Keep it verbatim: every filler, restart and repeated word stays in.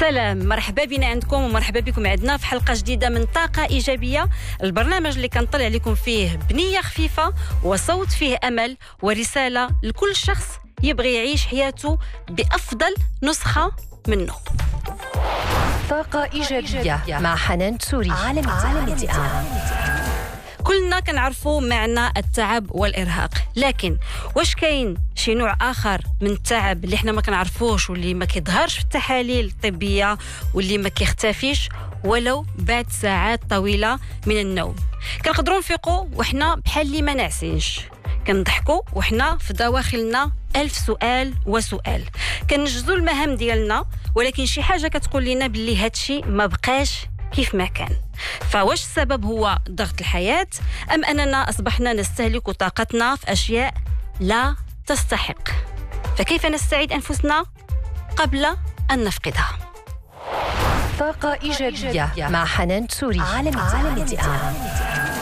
سلام، مرحبا بنا عندكم ومرحبا بكم عندنا في حلقة جديدة من طاقة إيجابية، البرنامج اللي كنطلع لكم فيه بنية خفيفة وصوت فيه أمل ورسالة لكل شخص يبغي يعيش حياته بأفضل نسخة منه. طاقة إيجابية مع حنان تسوري. عالم التعامل. كلنا كنعرفوا معنى التعب والإرهاق، لكن واش كاين شي نوع آخر من التعب اللي احنا ما كنعرفوش واللي ما كيظهرش في التحاليل الطبية واللي ما كيختفيش ولو بعد ساعات طويلة من النوم؟ كنقدروا نفيقوا وحنا بحال اللي ما نعسينش، كنضحكوا وحنا في دواخلنا ألف سؤال وسؤال، كنجزوا المهام ديالنا ولكن شي حاجة كتقول لنا باللي هادشي ما بقاش كيف ما كان. فواش السبب هو ضغط الحياة أم أننا أصبحنا نستهلك طاقتنا في أشياء لا تستحق؟ فكيف نستعيد أنفسنا قبل أن نفقدها؟ طاقة إيجابية مع حنان تسوري. عالم التعامل.